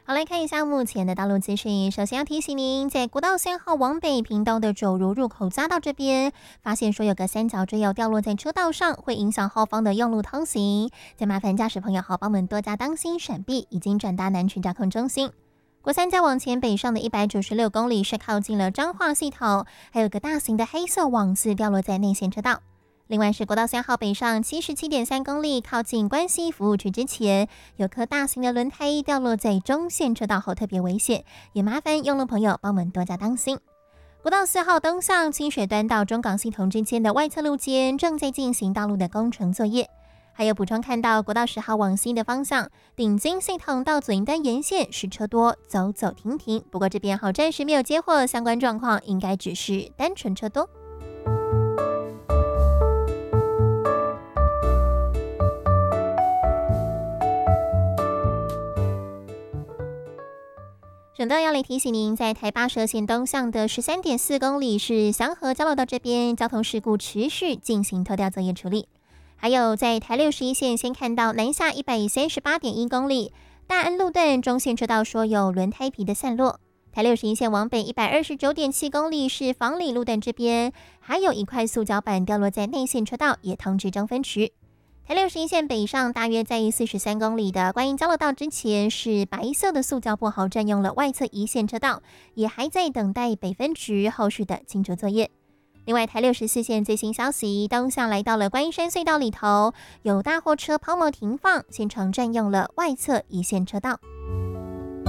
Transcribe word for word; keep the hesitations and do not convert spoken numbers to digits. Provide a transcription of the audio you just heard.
好，来看一下目前的道路资讯。首先要提醒您，在国道三号往北屏东的九如入口匝道这边，发现说有个三角锥要掉落在车道上，会影响后方的用路通行。再麻烦驾驶朋友好帮我们多加当心闪避，已经转达南区掌控中心。国三再往前北上的一百九十六公里是靠近了彰化系统，还有个大型的黑色网子掉落在内线车道。另外是国道三号北上七十七点三公里，靠近关西服务区之前，有颗大型的轮胎掉落在中线车道后，特别危险，也麻烦用路朋友帮我们多加当心。国道四号东向清水端到中港系统之间的外侧路肩正在进行道路的工程作业。还有补充看到国道十号往西的方向，顶金系统到左营端沿线是车多，走走停停。不过这边好暂时没有接获相关状况，应该只是单纯车多。省道要来提醒您，在台八十二线东向的十三点四公里是祥和交流道这边，交通事故持续进行拖吊作业处理。还有在台六十一线，先看到南下一百三十八点一公里，大安路段中线车道说有轮胎皮的散落。台六十一线往北一百二十九点七公里是房里路段这边，还有一块塑胶板掉落在内线车道，也通知中分区。台六十一线北上大约在四十三公里的观音交流道之前，是白色的塑胶布豪占用了外侧一线车道，也还在等待北分局后续的清除作业。另外，台六十四线最新消息，东向来到了观音山隧道里头，有大货车抛锚停放，现场占用了外侧一线车道。